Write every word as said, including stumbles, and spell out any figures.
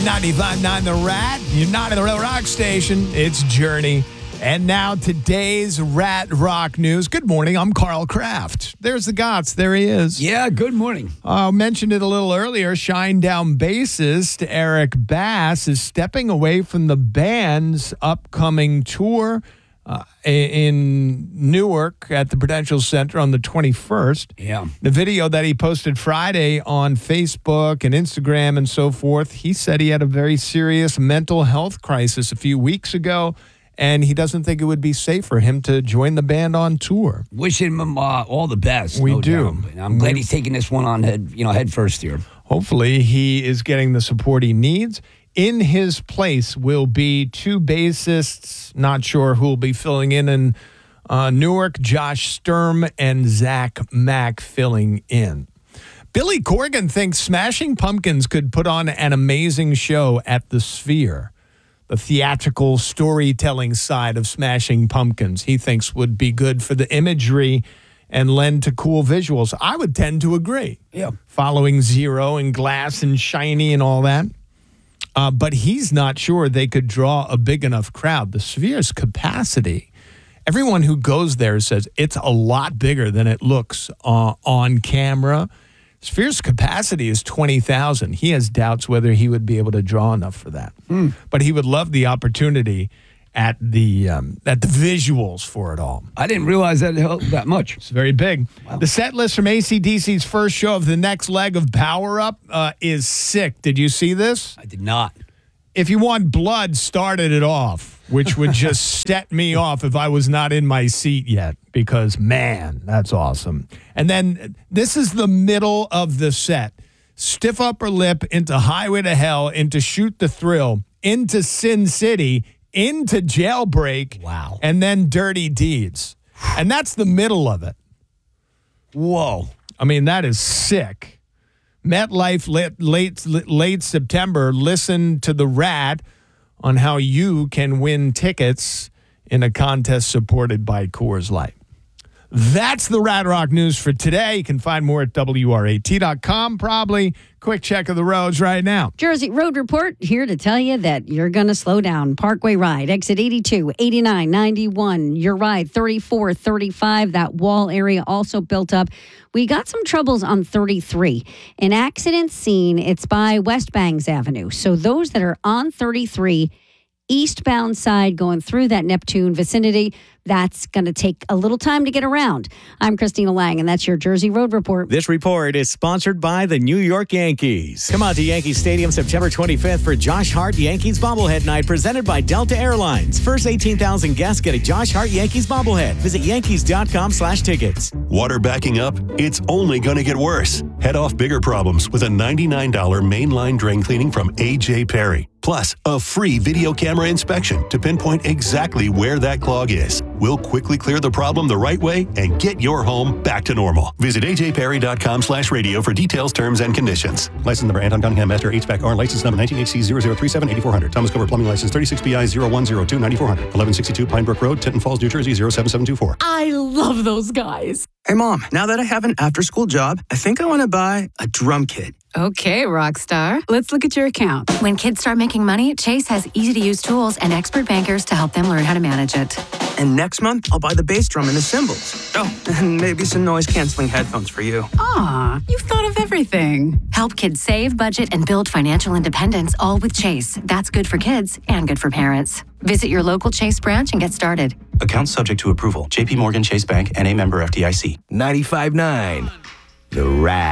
ninety-five point nine The Rat. You're not in the real rock station. It's Journey. And now today's Rat Rock News. Good morning. I'm Carl Kraft. There's the Gots. There he is. Yeah, good morning. I uh, mentioned it a little earlier. Shinedown bassist Eric Bass is stepping away from the band's upcoming tour uh, in Newark at the Prudential Center on the twenty-first. Yeah. The video that he posted Friday on Facebook and Instagram and so forth, he said he had a very serious mental health crisis a few weeks ago, and he doesn't think it would be safe for him to join the band on tour. Wishing him uh, all the best. We no do. doubt. I'm glad we, he's taking this one on head, you know, head first here. Hopefully he is getting the support he needs. In his place will be two bassists, not sure who will be filling in in uh, Newark, Josh Sturm and Zach Mack filling in. Billy Corgan thinks Smashing Pumpkins could put on an amazing show at the Sphere. The theatrical storytelling side of Smashing Pumpkins, he thinks would be good for the imagery and lend to cool visuals. I would tend to agree. Yeah. Following Zero and Glass and Shiny and all that. Uh, but he's not sure they could draw a big enough crowd. The Sphere's capacity, everyone who goes there says it's a lot bigger than it looks uh, on camera. Sphere's capacity is twenty thousand. He has doubts whether he would be able to draw enough for that. Mm. But he would love the opportunity at the um, at the visuals for it all. I didn't realize that helped that much. It's very big. Wow. The set list from A C D C's first show of the next leg of Power Up uh, is sick. Did you see this? I did not. If You Want Blood started it off, which would just set me off if I was not in my seat yet, because, man, that's awesome. And then this is the middle of the set. Stiff Upper Lip into Highway to Hell, into Shoot the Thrill, into Sin City, into Jailbreak, wow, and then Dirty Deeds. And that's the middle of it. Whoa. I mean, that is sick. MetLife late, late, late September, listen to the Rat on how you can win tickets in a contest supported by Coors Light. That's the Rat Rock News for today. You can find more at W R A T dot com, probably. Quick check of the roads right now. Jersey Road Report here to tell you that you're going to slow down. Parkway Ride, exit eighty-two, eighty-nine, ninety-one. Your ride, thirty-four, thirty-five. That wall area also built up. We got some troubles on thirty-three. An accident scene. It's by West Bangs Avenue. So those that are on thirty-three, eastbound side going through that Neptune vicinity, that's going to take a little time to get around. I'm Christina Lang, and that's your Jersey Road Report. This report is sponsored by the New York Yankees. Come out to Yankee Stadium September twenty-fifth for Josh Hart Yankees Bobblehead Night presented by Delta Airlines. First eighteen thousand guests get a Josh Hart Yankees bobblehead. Visit yankees.com slash tickets. Water backing up? It's only going to get worse. Head off bigger problems with a ninety-nine dollars mainline drain cleaning from A J Perry. Plus, a free video camera inspection to pinpoint exactly where that clog is. We'll quickly clear the problem the right way and get your home back to normal. Visit A J Perry dot com slash radio for details, terms, and conditions. License number Anton Cunningham Master H V A C R. License number nineteen H C zero zero three seven eight four zero zero. Thomas Cover Plumbing License thirty-six B I zero one zero two nine four zero zero. eleven sixty-two Pine Brook Road, Tinton Falls, New Jersey zero seven seven two four. I love those guys. Hey, Mom, now that I have an after-school job, I think I want to buy a drum kit. Okay, Rockstar. Let's look at your account. When kids start making money, Chase has easy-to-use tools and expert bankers to help them learn how to manage it. And next month, I'll buy the bass drum and the cymbals. Oh, and maybe some noise-canceling headphones for you. Aw, you've thought of everything. Help kids save, budget, and build financial independence, all with Chase. That's good for kids and good for parents. Visit your local Chase branch and get started. Account subject to approval. J P Morgan Chase Bank, N A member F D I C. ninety-five point nine The Rat.